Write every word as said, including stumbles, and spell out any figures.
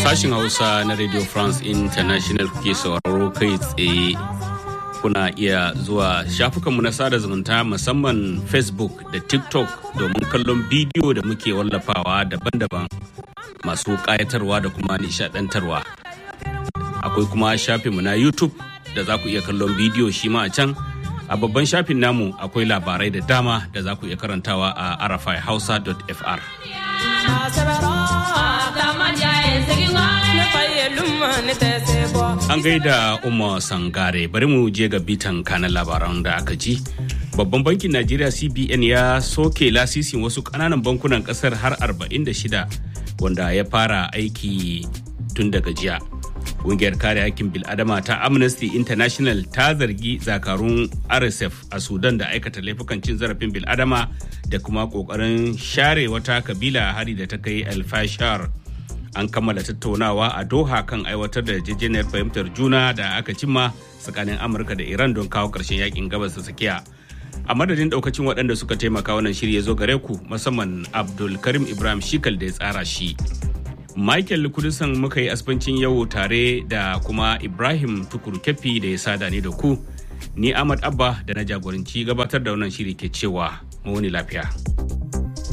Sashin Hausa na Radio France International kuke sauraro kai tsaye. Kuna iya zuwa shafukanmu na sada zumunta musamman Facebook da TikTok domin kallon bidiyo da muke wallafawa daban-daban masu ƙayatarwa da kuma nishaɗantarwa. Akwai kuma shafinmu na YouTube da za ku iya kallon bidiyo shi ma a can. A babban shafin namu akwai labarai da dama da za ku iya karantawa a arafai hausa dot f r. An gaida Umar Sangare, bari mu je ga bitan kanan labaran da aka ji. Babban bankin Najeriya C B N ya soke lasisin wasu ƙananan bankunan ƙasar har arba'in da shida wanda ya fara aiki tun daga jiya. Ƙungiyar kare hakkin bil'adama ta Amnesty International ta zargi zakarun R S F a Sudan da aikata laifukan cin zarafin bil'adama da kuma ƙoƙarin share wata kabila hari da ta kai El Fashar. An kammala tattaunawa a Doha kan aiwatar da yarjejeniyar fahimtar juna da aka cimma tsakanin Amurka da Iran don kawo ƙarshen yakin gabas ta tsakiya. A madadin ɗaukacin waɗanda suka taimaka wannan shiri ya zo gare ku, musamman Abdul Karim Ibrahim Shikal da ya tsara shi. Michael Kudusan muka yi asbancin yau tare da kuma Ibrahim Tukuru Kefi da ya sada ni da ku. Ni Ahmad Abba da na jagoranci gabatar da wannan shiri ke cewa mu wani lafiya.